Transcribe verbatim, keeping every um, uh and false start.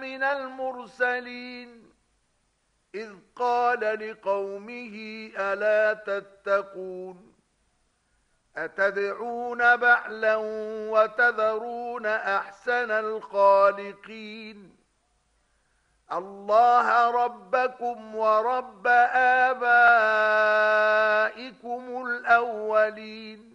لمن المرسلين إذ قال لقومه ألا تتقون أتدعون بعلا وتذرون أحسن الخالقين الله ربكم ورب آبائكم الأولين